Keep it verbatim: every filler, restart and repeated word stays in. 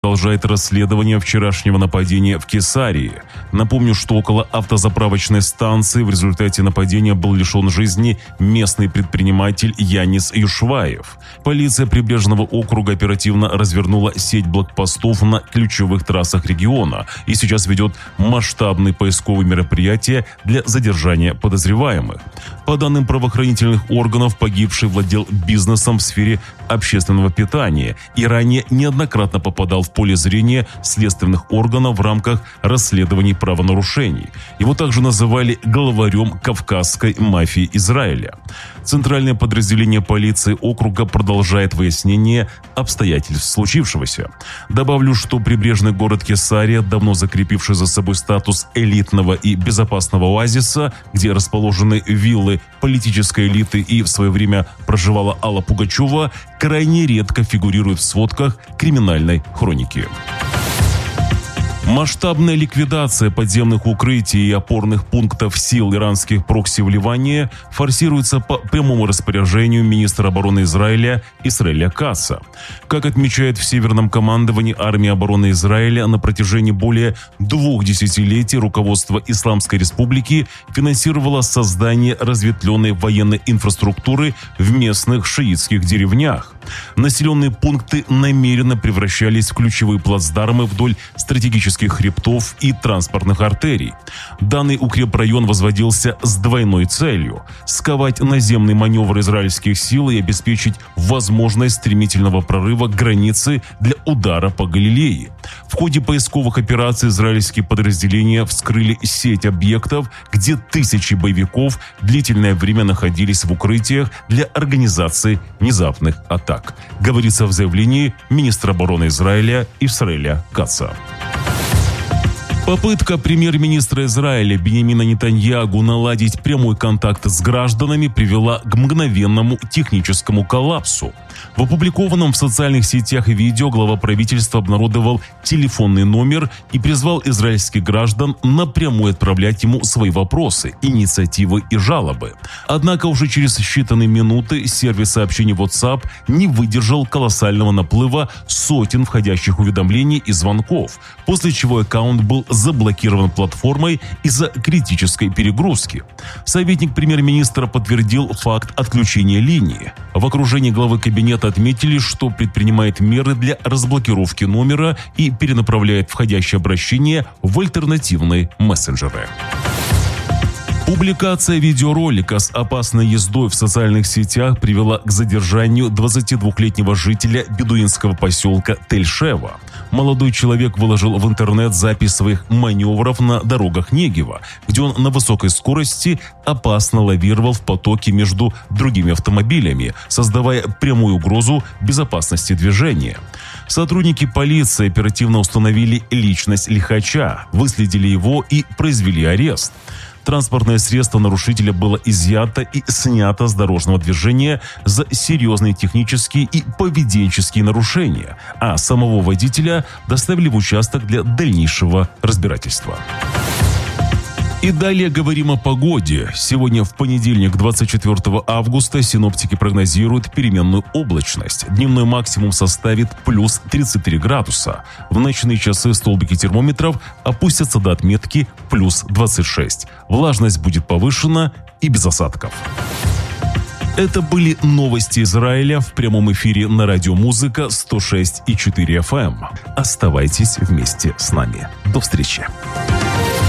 продолжает расследование вчерашнего нападения в Кесарии. Напомню, что около автозаправочной станции в результате нападения был лишен жизни местный предприниматель Янис Юшваев. Полиция прибрежного округа оперативно развернула сеть блокпостов на ключевых трассах региона и сейчас ведет масштабные поисковые мероприятия для задержания подозреваемых. По данным правоохранительных органов, погибший владел бизнесом в сфере общественного питания и ранее неоднократно попадал в поле зрения следственных органов в рамках расследований правонарушений. Его также называли главарем кавказской мафии Израиля. Центральное подразделение полиции округа продолжает выяснение обстоятельств случившегося. Добавлю, что прибрежный город Кесария, давно закрепивший за собой статус элитного и безопасного оазиса, где расположены виллы политической элиты и в свое время проживала Алла Пугачева, крайне редко фигурирует в сводках криминальной хроники. Масштабная ликвидация подземных укрытий и опорных пунктов сил иранских прокси в Ливане форсируется по прямому распоряжению министра обороны Израиля Исраэля Катца. Как отмечает в Северном командовании армии обороны Израиля, на протяжении более двух десятилетий руководство Исламской Республики финансировало создание разветвленной военной инфраструктуры в местных шиитских деревнях. Населенные пункты намеренно превращались в ключевые плацдармы вдоль стратегических хребтов и транспортных артерий. Данный укрепрайон возводился с двойной целью – сковать наземный маневр израильских сил и обеспечить возможность стремительного прорыва границы для удара по Галилее. В ходе поисковых операций израильские подразделения вскрыли сеть объектов, где тысячи боевиков длительное время находились в укрытиях для организации внезапных атак, говорится в заявлении министра обороны Израиля Исраэля Катца. Попытка премьер-министра Израиля Биньямина Нетаньяху наладить прямой контакт с гражданами привела к мгновенному техническому коллапсу. В опубликованном в социальных сетях видео глава правительства обнародовал телефонный номер и призвал израильских граждан напрямую отправлять ему свои вопросы, инициативы и жалобы. Однако уже через считанные минуты сервис сообщений WhatsApp не выдержал колоссального наплыва сотен входящих уведомлений и звонков, после чего аккаунт был заблокирован платформой из-за критической перегрузки. Советник премьер-министра подтвердил факт отключения линии. В окружении главы кабинета отметили, что предпринимает меры для разблокировки номера и перенаправляет входящие обращения в альтернативные мессенджеры. Публикация видеоролика с опасной ездой в социальных сетях привела к задержанию двадцатидвухлетнего жителя бедуинского поселка Тель-Шева. Молодой человек выложил в интернет запись своих маневров на дорогах Негева, где он на высокой скорости опасно лавировал в потоке между другими автомобилями, создавая прямую угрозу безопасности движения. Сотрудники полиции оперативно установили личность лихача, выследили его и произвели арест. Транспортное средство нарушителя было изъято и снято с дорожного движения за серьезные технические и поведенческие нарушения, а самого водителя доставили в участок для дальнейшего разбирательства. И далее говорим о погоде. Сегодня в понедельник, двадцать четвёртого августа, синоптики прогнозируют переменную облачность. Дневной максимум составит плюс тридцать три градуса. В ночные часы столбики термометров опустятся до отметки плюс двадцать шесть. Влажность будет повышена и без осадков. Это были новости Израиля в прямом эфире на радио Музыка сто шесть и четыре эф эм. Оставайтесь вместе с нами. До встречи.